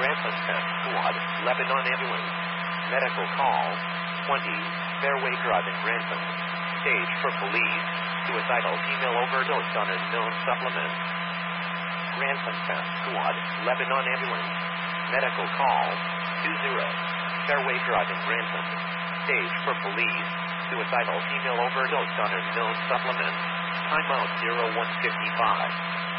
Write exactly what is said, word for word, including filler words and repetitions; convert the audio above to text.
Grantham Test Squad, Lebanon Ambulance. Medical call, twenty, Fairway Drive in Grantham. Stage for police, suicidal female overdose on unknown supplement. Grantham Test Squad, Lebanon Ambulance. Medical call, two zero, Fairway Drive in Grantham. Stage for police, suicidal female overdose on unknown supplement. Timeout zero one fifty-five.